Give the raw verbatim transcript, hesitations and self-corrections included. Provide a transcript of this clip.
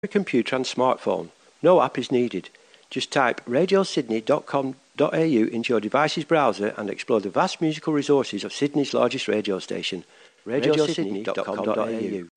computer and smartphone. No app is needed. Just type radio sydney dot com dot a u into your device's browser and explore the vast musical resources of Sydney's largest radio station, radio sydney dot com dot a u.